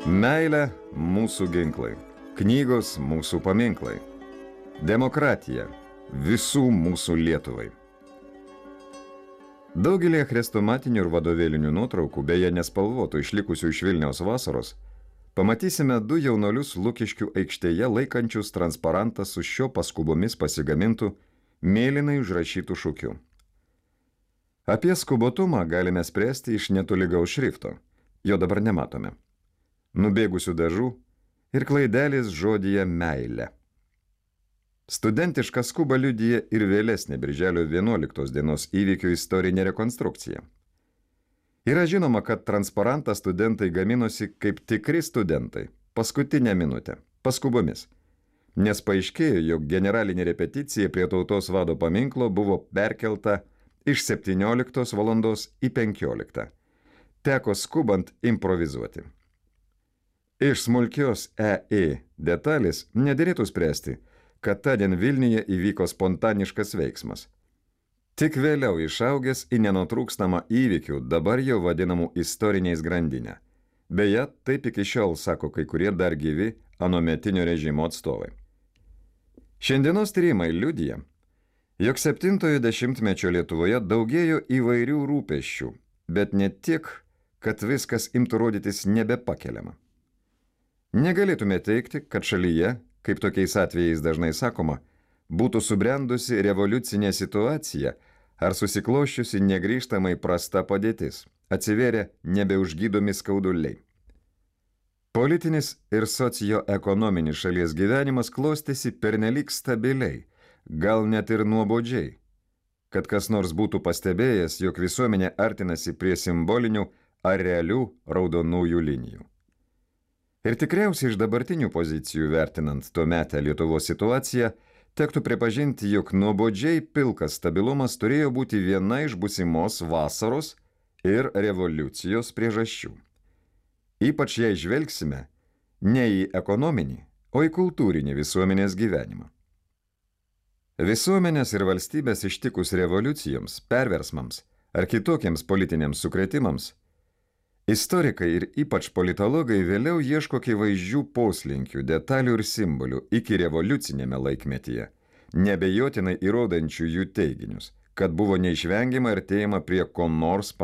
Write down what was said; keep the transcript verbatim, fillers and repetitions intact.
Meilė – mūsų ginklai, knygos – mūsų paminklai, demokratija – visų mūsų Lietuvai. Daugelį chrestomatinių ir vadovėlinių nuotraukų, beje nespalvotų išlikusių iš Vilniaus vasaros, pamatysime du jaunolius Lukiškių aikštėje laikančius transparantą su šio paskubomis pasigamintų mėlynai užrašytų šūkiu. Apie skubotumą galime spręsti iš netolygaus šrifto, jo dabar nematome, nubėgusių dažų ir klaidelės žodyje meilė. Studentišką skubą liudija ir vėlesnė birželio vienuoliktos dienos įvykių istorinė rekonstrukcija. Yra žinoma, kad transparantą studentai gaminosi kaip tikri studentai, paskutinę minutę, paskubomis, nes paaiškėjo, jog generalinė repeticija prie tautos vado paminklo buvo perkelta iš septynioliktos valandos į penkioliktą. Teko skubant improvizuoti. Iš smulkios E E detalės nederėtų spręsti, kad tądien Vilniuje įvyko spontaniškas veiksmas. Tik vėliau išaugęs į nenutrūkstamą įvykių, dabar jau vadinamų istoriniais grandinę. Beje, taip iki šiol sako kai kurie dar gyvi anuometinio režimo atstovai. Šiandienos tyrimai liudija, jog septintojo dešimtmečio Lietuvoje daugėjo įvairių rūpesčių, bet ne tik, kad viskas imtų rodytis nebepakeliama. Negalėtume teigti, kad šalyje, kaip tokiais atvejais dažnai sakoma, būtų subrendusi revoliucinė situacija ar susikloščiusi negrįžtamai prasta padėtis, atsivėrė nebeužgydomi skauduliai. Politinis ir socioekonominis šalies gyvenimas klostėsi pernelyg stabiliai, gal net ir nuobodžiai, kad kas nors būtų pastebėjęs, jog visuomenė artinasi prie simbolinių ar realių raudonųjų linijų. Ir tikriausiai iš dabartinių pozicijų vertinant tuometę Lietuvos situaciją, tektų pripažinti, jog nuobodžiai pilkas stabilumas turėjo būti viena iš būsimos vasaros ir revoliucijos priežasčių. Ypač jei žvelgsime ne į ekonominį, o į kultūrinį visuomenės gyvenimą. Visuomenės ir valstybės ištikus revoliucijoms, perversmams ar kitokiems politiniams sukrėtimams, istorikai ir ypač politologai vėliau ieško akivaizdžių poslinkių, detalių ir simbolių iki revoliucinėme laikmetyje, neabejotinai įrodančių jų teiginius, kad buvo neišvengiama artėjama prie ko nors